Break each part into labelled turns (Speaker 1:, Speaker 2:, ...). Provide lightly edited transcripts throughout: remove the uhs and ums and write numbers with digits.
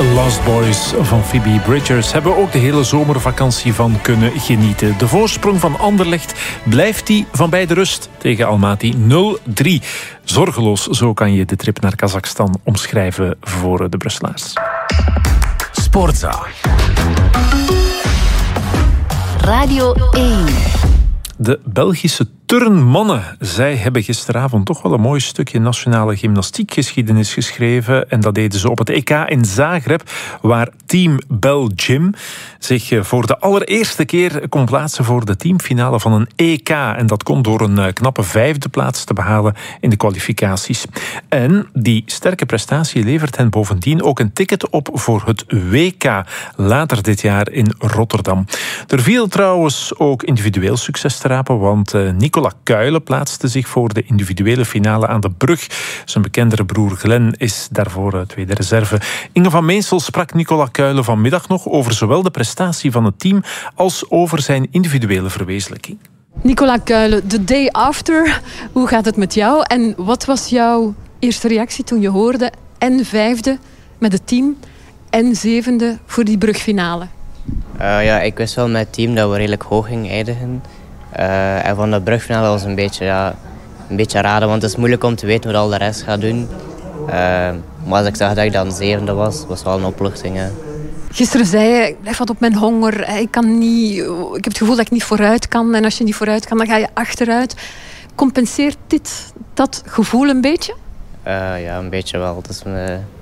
Speaker 1: Lost Boys van Phoebe Bridgers hebben ook de hele zomervakantie van kunnen genieten. De voorsprong van Anderlecht blijft die van bij de rust tegen Almaty 0-3. Zorgeloos, zo kan je de trip naar Kazachstan omschrijven voor de Brusselaars.
Speaker 2: Sportza.
Speaker 3: Radio 1.
Speaker 1: De Belgische turnmannen, zij hebben gisteravond toch wel een mooi stukje nationale gymnastiekgeschiedenis geschreven. En dat deden ze op het EK in Zagreb, waar Team Belgium zich voor de allereerste keer kon plaatsen voor de teamfinale van een EK. En dat kon door een knappe 5e plaats te behalen in de kwalificaties. En die sterke prestatie levert hen bovendien ook een ticket op voor het WK later dit jaar in Rotterdam. Er viel trouwens ook individueel succes te rapen, want Nicola Kuylen plaatste zich voor de individuele finale aan de brug. Zijn bekendere broer Glenn is daarvoor tweede reserve. Inge van Meensel sprak Nicola Kuylen vanmiddag nog over zowel de prestatie van het team als over zijn individuele verwezenlijking.
Speaker 4: Nicola Kuylen, the day after. Hoe gaat het met jou? En wat was jouw eerste reactie toen je hoorde en 5e met het team en 7e voor die brugfinale?
Speaker 5: Ik wist wel met het team dat we redelijk hoog gingen eindigen. En van de brugfinale was een beetje raden, want het is moeilijk om te weten wat al de rest gaat doen. Maar als ik zag dat ik dan 7e was wel een opluchting. Ja.
Speaker 4: Gisteren zei je, ik blijf wat op mijn honger. Ik heb het gevoel dat ik niet vooruit kan. En als je niet vooruit kan, dan ga je achteruit. Compenseert dit dat gevoel een beetje?
Speaker 5: Ja, een beetje wel. Het is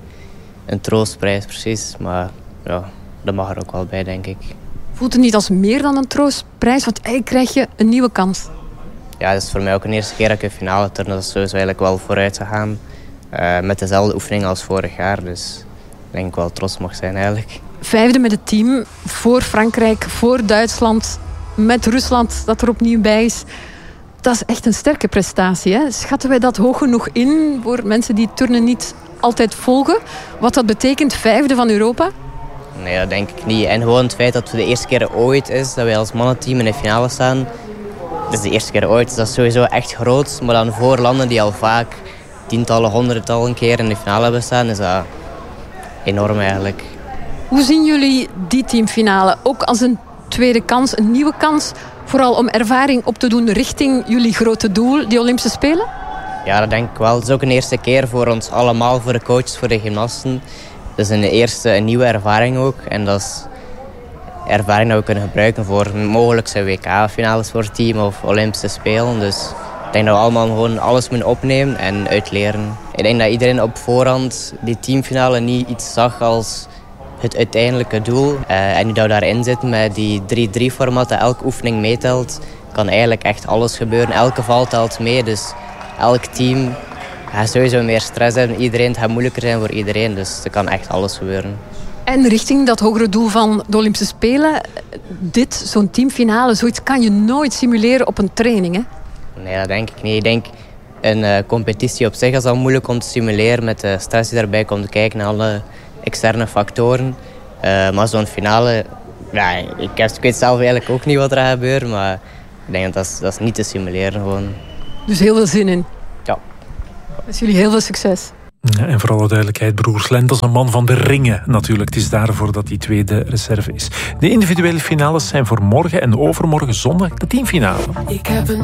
Speaker 5: een troostprijs precies. Maar ja, dat mag er ook wel bij, denk ik.
Speaker 4: Voelt het niet als meer dan een troostprijs? Want eigenlijk krijg je een nieuwe kans.
Speaker 5: Ja, het is voor mij ook een eerste keer dat ik een finale turn. Dat is sowieso eigenlijk wel vooruit gegaan. Met dezelfde oefening als vorig jaar. Dus ik denk ik wel trots mag zijn eigenlijk.
Speaker 4: 5e met het team. Voor Frankrijk, voor Duitsland. Met Rusland dat er opnieuw bij is. Dat is echt een sterke prestatie. Hè? Schatten wij dat hoog genoeg in voor mensen die turnen niet altijd volgen? Wat dat betekent, 5e van Europa?
Speaker 5: Nee, dat denk ik niet. En gewoon het feit dat het de eerste keer ooit is dat wij als mannenteam in de finale staan. Dat is de eerste keer ooit. Dus dat is sowieso echt groot. Maar dan voor landen die al vaak tientallen, honderdtallen keer in de finale hebben staan, is dat enorm eigenlijk.
Speaker 4: Hoe zien jullie die teamfinale? Ook als een tweede kans, een nieuwe kans. Vooral om ervaring op te doen richting jullie grote doel, die Olympische Spelen?
Speaker 5: Ja, dat denk ik wel. Het is ook een eerste keer voor ons allemaal, voor de coaches, voor de gymnasten. Het is een nieuwe ervaring ook. En dat is ervaring dat we kunnen gebruiken voor mogelijkse WK-finales voor het team of Olympische Spelen. Dus ik denk dat we allemaal gewoon alles moeten opnemen en uitleren. Ik denk dat iedereen op voorhand die teamfinale niet iets zag als het uiteindelijke doel. En nu dat we daarin zitten met die 3-3-format, dat elke oefening meetelt, kan eigenlijk echt alles gebeuren. Elke val telt mee, dus elk team gaat sowieso meer stress hebben. Het gaat moeilijker zijn voor iedereen, dus er kan echt alles gebeuren.
Speaker 4: En richting dat hogere doel van de Olympische Spelen, zo'n teamfinale, zoiets kan je nooit simuleren op een training, hè?
Speaker 5: Nee, dat denk ik niet. Ik denk een competitie op zich is al moeilijk om te simuleren met de stress die daarbij komt kijken naar alle externe factoren. Maar zo'n finale, ja, ik weet zelf eigenlijk ook niet wat er gaat gebeuren, maar ik denk dat is niet te simuleren gewoon.
Speaker 4: Dus heel veel zin in.
Speaker 5: Ja.
Speaker 4: Ik wens jullie heel veel succes.
Speaker 1: Ja, en voor alle duidelijkheid, broer Glenn, dat is een man van de ringen natuurlijk. Het is daarvoor dat hij tweede reserve is. De individuele finales zijn voor morgen en overmorgen zondag de teamfinale.